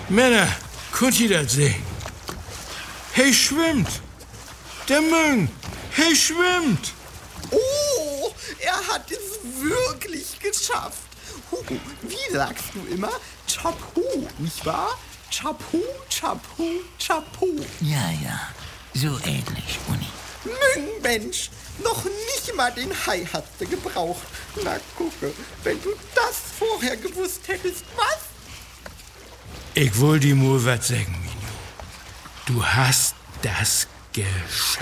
Männer, könnt ihr das sehen? Hey, schwimmt! Der Mönch! Hey, schwimmt! Oh, er hat es wirklich geschafft. Hugo, wie sagst du immer? Chapeau, nicht wahr? Chapeau, Chapeau, Chapeau. Ja, so ähnlich, Uni. Mensch, noch nicht mal den Hai hast du gebraucht. Na gucke, wenn du das vorher gewusst hättest, was? Ich will dir nur was sagen, Mino. Du hast das geschafft.